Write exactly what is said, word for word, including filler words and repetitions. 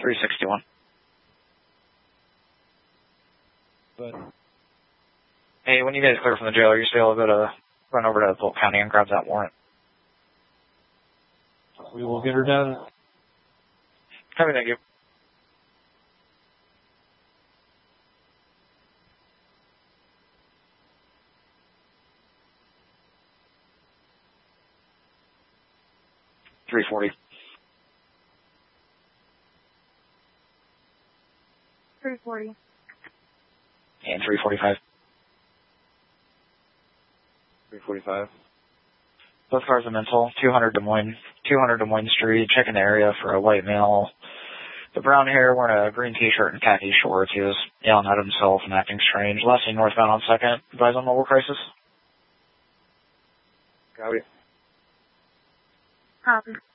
three sixty-one. But hey, when you guys clear from the jail, are you still able to run over to Polk County and grab that warrant? We will get her done. Copy, thank you. three forty. three forty. And three forty-five. three forty-five. Both cars are mental. two hundred Des Moines. two hundred Des Moines Street. Checking the area for a white male. The brown hair, wearing a green t-shirt and khaki shorts. He was yelling at himself and acting strange. Last seen northbound on second. Advise on mobile crisis. Copy. Copy.